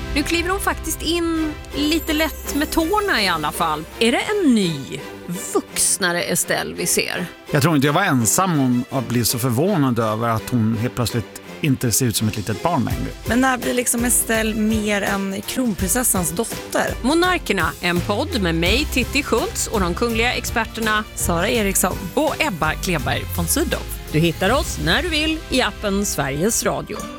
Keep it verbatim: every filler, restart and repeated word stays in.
Nu kliver hon faktiskt in lite lätt med tårna i alla fall. Är det en ny, vuxnare Estelle vi ser? Jag tror inte jag var ensam om att bli så förvånad över att hon helt plötsligt inte ser ut som ett litet barn längre. Men när blir liksom Estelle mer än kronprinsessans dotter? Monarkerna, en podd med mig, Titti Schultz, och de kungliga experterna Sara Eriksson och Ebba Kleberg von Sydow. Du hittar oss när du vill i appen Sveriges Radio.